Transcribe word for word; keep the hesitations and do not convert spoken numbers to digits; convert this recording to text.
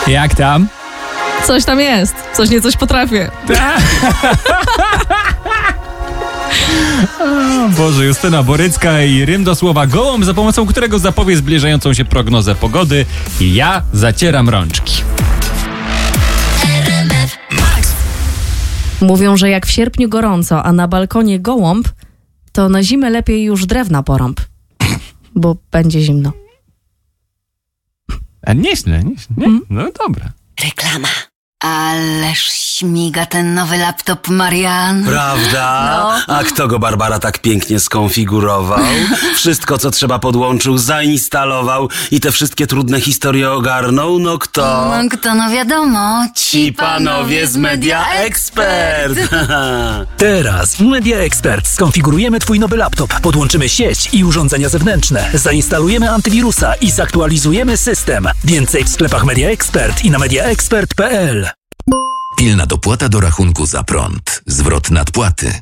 Jak tam? Coś tam jest. Coś nie coś potrafię. O Boże, Justyna Borycka i rym do słowa gołąb, za pomocą którego zapowie zbliżającą się prognozę pogody. I ja zacieram rączki. Mówią, że jak w sierpniu gorąco, a na balkonie gołąb, to na zimę lepiej już drewna porąb, bo będzie zimno. A nieźle, nieźle. Nie? No dobra. Reklama. Ależ śmiga ten nowy laptop, Marian. Prawda? No. A kto go, Barbara, tak pięknie skonfigurował? Wszystko, co trzeba, podłączył, zainstalował i te wszystkie trudne historie ogarnął? No kto? No kto, no wiadomo. Ci panowie z Media Expert. Teraz w Media Expert skonfigurujemy Twój nowy laptop, podłączymy sieć i urządzenia zewnętrzne, zainstalujemy antywirusa i zaktualizujemy system. Więcej w sklepach Media Expert i na mediaexpert kropka p l. Pilna dopłata do rachunku za prąd. Zwrot nadpłaty.